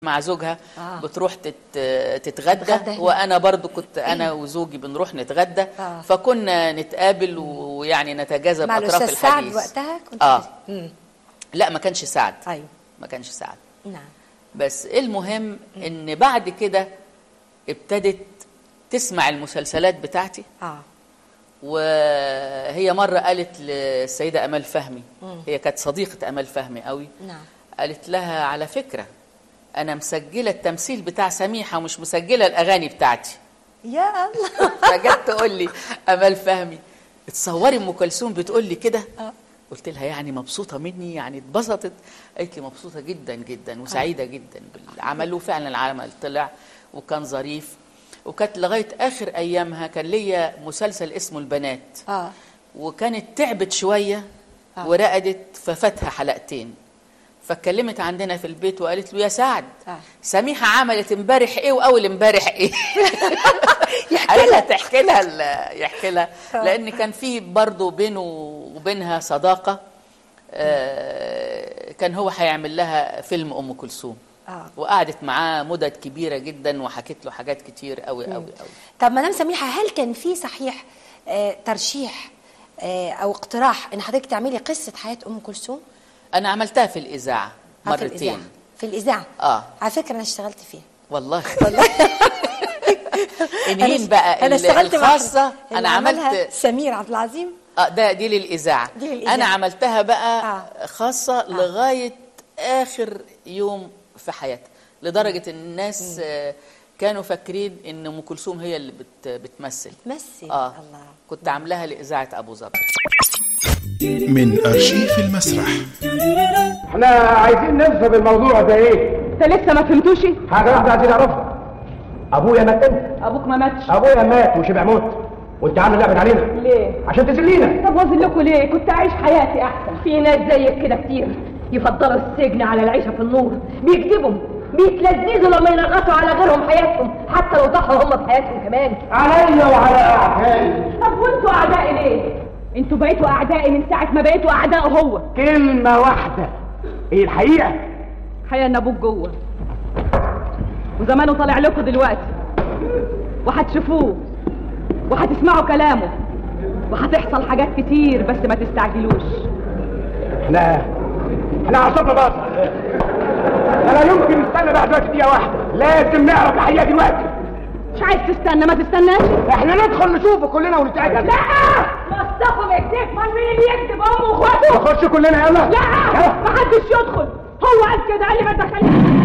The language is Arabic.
مع زوجها بتروح تتغدى وانا برضو كنت انا وزوجي بنروح نتغدى فكنا نتقابل ويعني نتجاذب اطراف الحديث. سعد وقتها كنت لا ما كانش سعد. ايوه ما كانش سعد. نعم. بس المهم ان بعد كده ابتدت تسمع المسلسلات بتاعتي. وهي مره قالت للسيده امال فهمي، هي كانت صديقه امال فهمي قوي. نعم. قالت لها على فكره أنا مسجلة التمثيل بتاع سميحة ومش مسجلة الأغاني بتاعتي. يا الله. فجت تقول لي أمال فهمي اتصوري أم كلثوم بتقول لي كده. قلت لها يعني مبسوطة مني، يعني اتبسطت؟ قالت لي مبسوطة جدا جدا وسعيدة جدا بالعمل. وفعلا العمل طلع وكان ظريف. وكانت لغاية آخر أيامها كان ليا مسلسل اسمه البنات. وكانت تعبت شوية ورقدت ففاتها حلقتين. فاتكلمت عندنا في البيت وقالت له يا سعد سميحة عملت امبارح ايه واول امبارح ايه. يحكي لها لان كان في برضه بينه وبينها صداقة. كان هو هيعمل لها فيلم ام كلثوم. وقعدت معاه مدد كبيرة جدا وحكيت له حاجات كتير قوي قوي قوي. طب مدام سميحة، هل كان في صحيح ترشيح او اقتراح ان حضرتك تعملي قصة حياة ام كلثوم؟ أنا عملتها في الإذاعة مرتين. في الإذاعة؟ على فكرة أنا اشتغلت فيها. والله. إنهين بقى أنا اشتغلت الخاصة. أنا عملت سمير عبد العظيم. دي للإذاعة. أنا عملتها بقى خاصة لغاية آخر يوم في حياتها، لدرجة إن الناس كانوا فاكرين إن أم كلثوم هي اللي بتمثل. الله. كنت عاملاها لإذاعة أبو ظبي. من أرشيف المسرح. احنا عايزين نفهم الموضوع ده ايه؟ انت لسه ما فهمتوش؟ حاجه واحده عايزين نعرفها. ابويا مات امتى؟ ابوك ما ماتش. ابويا مات وشبع موت، وانت عامله لعبه علينا ليه؟ عشان تذلينا. طب واذلكوا ليه؟ كنت اعيش حياتي احسن. في ناس زيك كده كتير يفضلوا السجن على العيشه في النور، بيكذبوا بيتلذذوا لما ينغصوا على غيرهم حياتهم حتى لو ضحوا هم بحياتهم كمان. عليا وعلى اعدائي. طب وانتوا اعدائي ليه؟ انتوا بقيتوا اعدائي من ساعه ما بقيتوا اعدائه هو. كلمه واحده، ايه الحقيقه؟ الحقيقه ان ابوك جوه وزمانه طالع لكم دلوقتي، وهتشوفوه وهتسمعوا كلامه وهتحصل حاجات كتير، بس ما تستعجلوش. احنا عصبنا باظة. لا يمكن نستنى بعد وقت دقيقه واحده، لازم نعرف الحقيقه دلوقتي. مش عايز تستنى ما تستناش. احنا ندخل نشوفه كلنا ونتاكد. لا مصطفى بيكتب. من مين اللي يكتب؟ امه واخواته. نخش كلنا يلا. لا محدش يدخل، هو قال كده قال لي ما تدخلنيش.